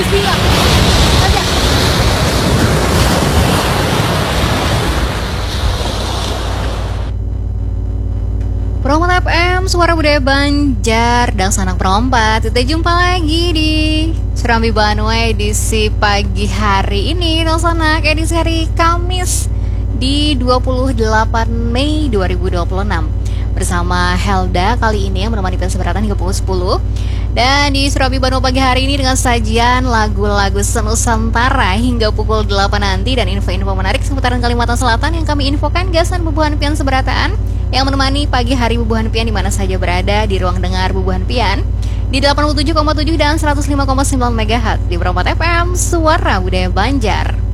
siap. Aja. Promo FM, suara budaya Banjar dan sanak perompak. Kita jumpa lagi di Serambi Banue edisi pagi hari ini, Sanak, edisi hari Kamis di 28 Mei 2026. Bersama Helda kali ini yang menemani perseberatan hingga pukul 10. Dan di Serambi Banue pagi hari ini dengan sajian lagu-lagu senusantara hingga pukul 8 nanti. Dan info-info menarik seputaran Kalimantan Selatan yang kami infokan gasan Bubuhan Pian Seberataan yang menemani pagi hari Bubuhan Pian di mana saja berada di ruang dengar Bubuhan Pian di 87,7 dan 105,9 MHz di Perompak FM, suara budaya Banjar.